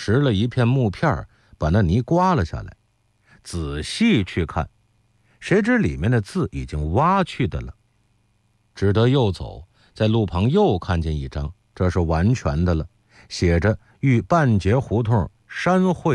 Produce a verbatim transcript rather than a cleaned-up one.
拾了一片木片，把那泥刮了下来，仔细去看，谁知里面的字已经挖去的了，只得又走，在路旁又看见一张，这是完全的了，写着豫半截胡同山会